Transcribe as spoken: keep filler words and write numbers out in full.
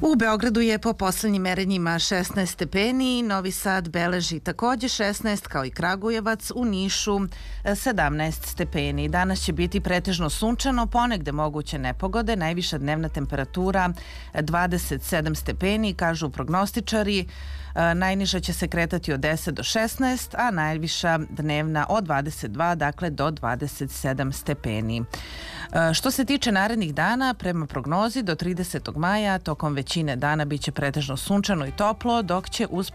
U Beogradu je po poslednjim merenjima šesnaest stepeni, Novi Sad beleži takođe šesnaest, kao i Kragujevac, u Nišu sedamnaest stepeni. Danas će biti pretežno sunčano, ponegde moguće nepogode, najviša dnevna temperatura dvadeset sedam stepeni, kažu prognostičari. Najniža će se kretati od deset do šesnaest, a najviša dnevna od dvadeset dva, dakle do dvadeset sedam stepeni. Što se tiče narednih dana, prema prognozi do tridesetog maja tokom većine dana biće pretežno sunčano i toplo, dok će uz